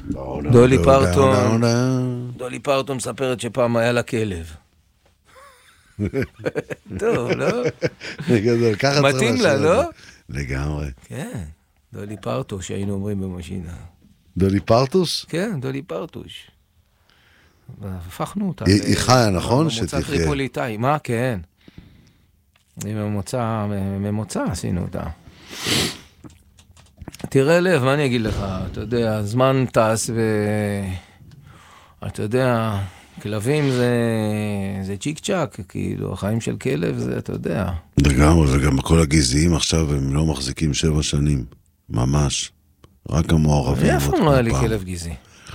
דולי פרטון מספרת שפעם היה לה כלב. טוב, לא? מתאים לה, לא? לגמרי. כן, דולי פרטוש, היינו אומרים במשינה. דולי פרטוס? כן, דולי פרטוש. הפכנו אותה. היא חיה, נכון? ממוצא טריפוליטאי. מה? כן. היא ממוצא עשינו אותה. תראה לב, מה אני אגיד לך? אתה יודע, זמן טס אתה יודע, כלבים זה צ'יק צ'ק, כאילו, החיים של כלב זה, אתה יודע. לגמרי, וגם כל הגזעיים עכשיו הם לא מחזיקים 7 שנים. ממש. רק המעורבים. איפה לא היה לי כלב גזעי?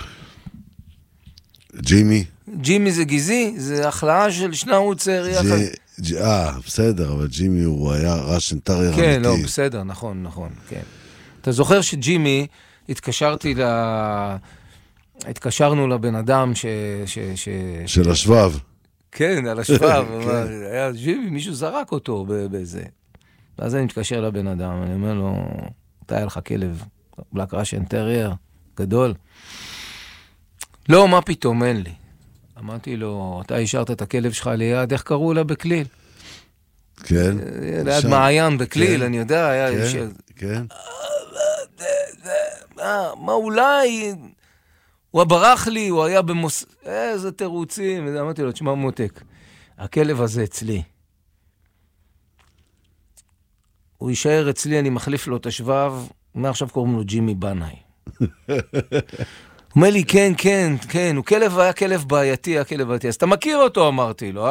ג'ימי? ג'ימי זה גזעי, זה החלאה של שנאוצר יחד. בסדר, אבל ג'ימי הוא היה ראשן טרייר אמיתי. כן, לא, בסדר, נכון, כן. אתה זוכר שג'ימי, התקשרנו לבן אדם של השבב. כן, על השבב. היה ג'ימי, מישהו זרק אותו בזה. ואז אני מתקשר לבן אדם, אני אומר לו, אתה היה לך כלב, בלק ראשן טרייר, גדול. לא, מה פתאום, אין לי. אמרתי לו, אתה השארת את הכלב שלך ליד, איך קראו לה בכליל? כן. ליד מעיין בכליל, אני יודע, היה... כן. מה אולי... הוא ברח לי, הוא היה איזה תירוצים, אמרתי לו, תשמע מותק, הכלב הזה אצלי. הוא יישאר אצלי, אני מחליף לו את השבב, מעכשיו קוראים לו ג'ימי בנאי. הוא אומר לי, כן, הוא היה כלב בעייתי, אז אתה מכיר אותו, אמרתי לו,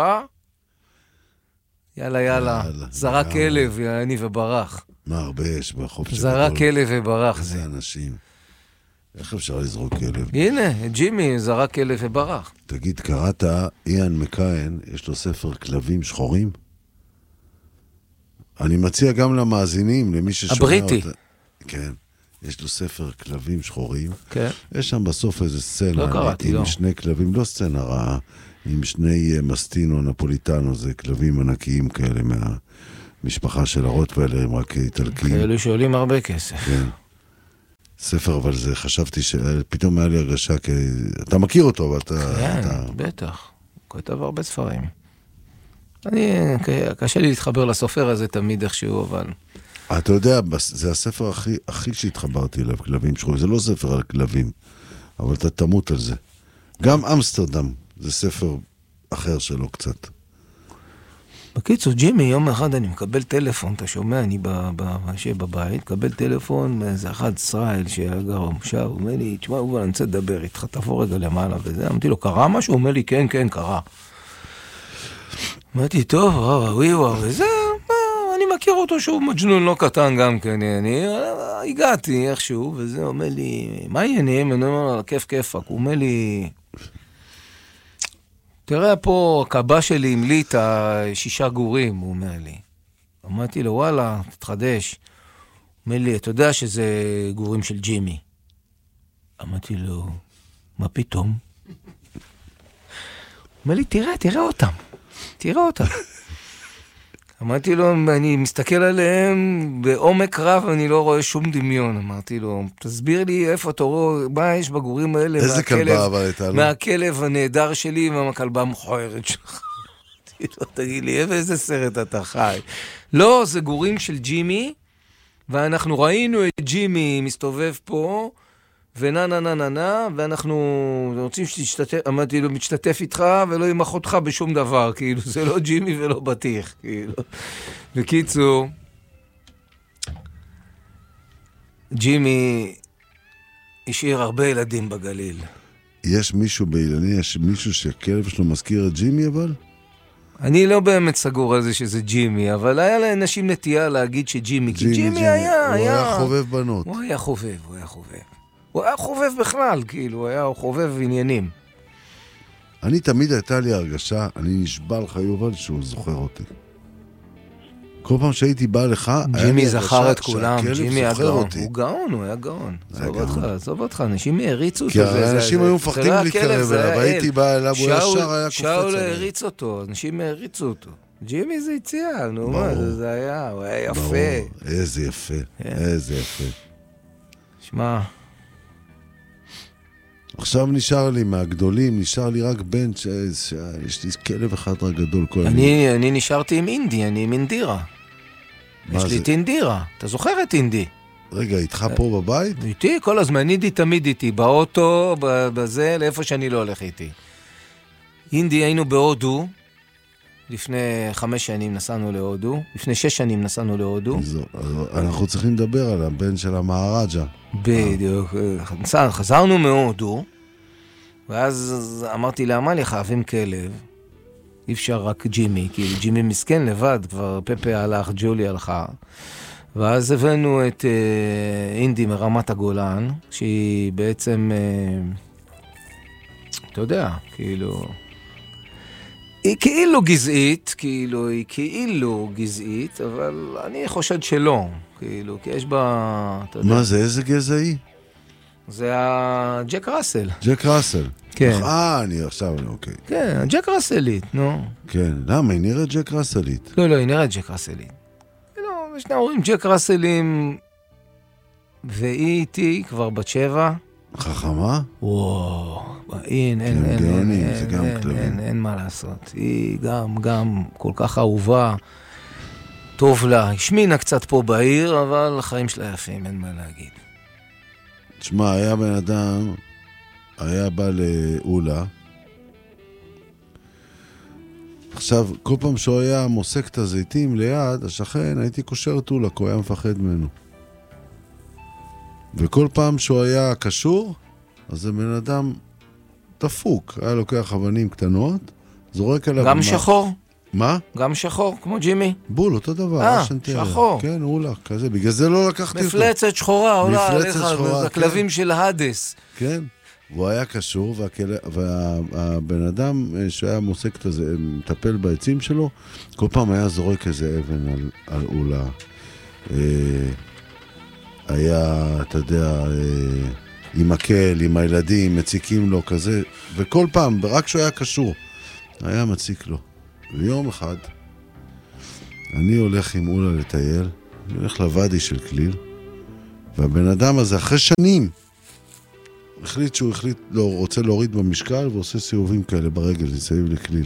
יאללה, זרק כלב, יעני וברח. מה הרבה יש בחוף שגדול? זרק כלב וברח. איזה אנשים. איך אפשר לזרוק כלב? הנה, ג'ימי זרק כלב וברח. תגיד, קראת, איאן מקאיין, יש לו ספר כלבים שחורים? אני מציע גם למאזינים, למי ששומע הבריטי. כן. יש לו ספר כלבים שחורים. כן. יש שם בסוף איזה סצנה. לא קראתי, עם שני כלבים, לא סצנה רעה, עם שני מסטינו, נפוליטנו, זה כלבים ענקיים כאלה מהמשפחה של הרוטוולרים, רק איטלקים. כאלו שעולים הרבה כסף. כן. ספר, אבל זה, חשבתי שפתאום היה לי הרגשה, כי אתה מכיר אותו, אבל אתה... כן, בטח. הוא כתב הרבה ספרים. קשה לי להתחבר לסופר הזה תמיד איכשהו, אבל... אתה יודע, זה הספר הכי שהתחברתי אליו, כלבים שחורים. זה לא ספר על כלבים, אבל אתה תמות על זה. גם אמסטרדם, זה ספר אחר שלו קצת. בקיצור, ג'ימי, יום אחד אני מקבל טלפון, אתה שומע, אני בבית, מקבל טלפון, איזה אחד ישראל שהיה גר במושב, הוא אומר לי, תשמע, אני רוצה לדבר איתך, תבוא רגע למעלה וזה. אמרתי לו, קרה משהו? הוא אומר לי, כן, קרה. אמרתי, טוב, וזה... אני מכיר אותו שהוא מג'נון לא קטן גם כן, אני הגעתי איכשהו, וזה אומר לי, מה העניינים? אני אומר לו, כיף, הוא אומר לי, תראה פה, הקבא שלי עם לי את 6 גורים, הוא אומר לי. אמרתי לו, וואלה, תתחדש. הוא אומר לי, אתה יודע שזה גורים של ג'ימי. אמרתי לו, מה פתאום? הוא אומר לי, תראה אותם. אמרתי לו, אני מסתכל עליהם בעומק רב, אני לא רואה שום דמיון. אמרתי לו, תסביר לי איפה אתה רואה, מה יש בגורים האלה? איזה כלבה אבל הייתה לו? מהכלב הנהדר שלי ומהכלבה המכוערת שלך. אמרתי לו, תגיד לי, איזה סרט אתה חי? לא, זה גורים של ג'ימי, ואנחנו ראינו את ג'ימי מסתובב פה, ואנחנו רוצים שתשתתף, אמרתי לו, משתתף איתך ולא ימח אותך בשום דבר, כאילו, זה לא ג'ימי ולא בטיח, כאילו. בקיצור, ג'ימי השאיר הרבה ילדים בגליל. יש מישהו באילני, יש מישהו שהכלב שלו מזכיר את ג'ימי אבל? אני לא באמת סגור על זה שזה ג'ימי, אבל היה לאנשים נטייה להגיד שג'ימי, כי ג'ימי היה... הוא היה חובב בנות. הוא היה חובב בכלל, כאילו, הוא היה חובב עניינים. אני תמיד הייתה לי הרגשה, אני נשבע לך יובל שהוא זוכר אותי. כל פעם שהייתי בא לך, ג'ימי זכר את כולם, ג'ימי היה גאון. הוא היה גאון. עזוב אותך, אנשים הריצו אותו. כי האנשים היו מפחדים להתקרב אליו, הייתי בא אליו, הוא ישר היה קופץ עליו. שאול הריץ אותו, אנשים הריצו אותו. ג'ימי זה הציע, נו מה, זה היה, הוא היה יפה. איזה יפה. שמע, עכשיו נשאר לי מהגדולים, נשאר לי רק בן, יש לי כלב אחד רק גדול. אני נשארתי עם אינדי, אני עם אינדירה. יש לי את אינדירה, אתה זוכר את אינדי? רגע, איתך פה בבית? איתי, כל הזמן, אינדי תמיד איתי, באוטו, בזה, לאיפה שאני לא הולך איתי. אינדי היינו בהודו, לפני 5 שנים נסענו להודו, לפני 6 שנים נסענו להודו. אנחנו צריכים לדבר על הבן של המהראג'ה. בדיוק, חזרנו מהודו, ואז אמרתי לעמליה, חייבים כלב, אי אפשר רק ג'ימי, כי ג'ימי מסכן לבד, כבר פפה הלך, ג'ולי הלכה, ואז הבאנו את אינדי מרמת הגולן, שהיא בעצם, אתה יודע, כאילו, היא כאילו גזעית, אבל אני חושד שלא, כאילו, כי יש בה, אתה יודע. מה זה, איזה גזע היא? זה הג'ק ראסל. ג'ק ראסל. כן. אני עכשיו, אוקיי. כן, הג'ק ראסלית, נו. כן, למה? היא נראית ג'ק ראסלית. לא, היא נראית ג'ק ראסלית. לא, ישנה הורים ג'ק ראסלים, והיא איתי כבר בת 7. חכמה? וואו, אין מה לעשות. היא גם כל כך אהובה, טוב לה, השמינה קצת פה בעיר, אבל החיים שלה יפים, אין מה להגיד. תשמע, היה בן אדם, היה בא לאולה, עכשיו, כל פעם שהוא היה מוסק את הזיתים ליד, השכן, הייתי קושר את אולה, כי הוא היה מפחד ממנו. וכל פעם שהוא היה קשור, אז זה בן אדם דפוק, היה לוקח אבנים קטנות, זורק עליו... גם שחור? מה? גם שחור, כמו ג'ימי? בול, אותו דבר. שחור. כן, אולה, כזה, בגלל זה לא לקחתי אותו. מפלצת שחורה, עולה עליך, זה הכלבים של הדס. כן, הוא היה קשור, והבן אדם שהיה מוסק את זה, מטפל בעצים שלו, כל פעם היה זורק איזה אבן על אולה. היה, אתה יודע, עם הקל, עם הילדים, מציקים לו כזה, וכל פעם, רק שהוא היה קשור, היה מציק לו. ויום אחד, אני הולך עם אולה לטייל, אני הולך לוואדי של כליל, והבן אדם הזה, אחרי שנים, החליט שהוא רוצה להוריד במשקל, ועושה סיבובים כאלה ברגל, מסביב לכליל.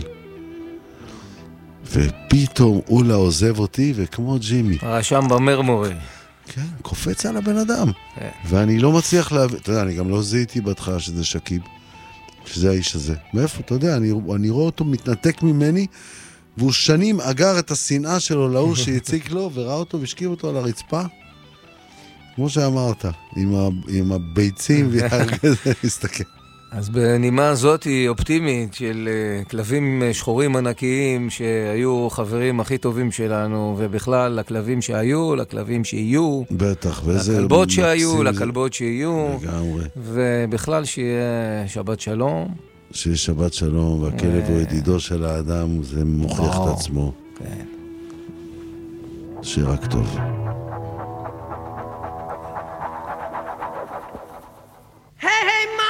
ופתאום אולה עוזב אותי, וכמו ג'ימי. רשם במרמורי. כן, קופץ על הבן אדם. ואני לא מצליח להבין, אתה יודע, אני גם לא זיהיתי בהתחלה שזה שקיב, שזה האיש הזה. מאיפה, אתה יודע, אני רואה אותו מתנתק ממני, והוא שנים אגר את השנאה שלו להוא שהציק לו, וראה אותו והשכיב אותו על הרצפה, כמו שאמרת, עם הביצים והגזה, מסתכל. אז בנימה הזאת אופטימית של כלבים שחורים ענקיים שהיו חברים הכי טובים שלנו, ובכלל לכלבים שהיו, לכלבים שיהיו, בטח, לכלבות שהיו, לכלבות שיהיו, לגמרי. ובכלל שיהיה שבת שלום. שיהיה שבת שלום, והכלב הוא ידידו של האדם, זה מוכיח את עצמו. כן. שיהיה רק טוב.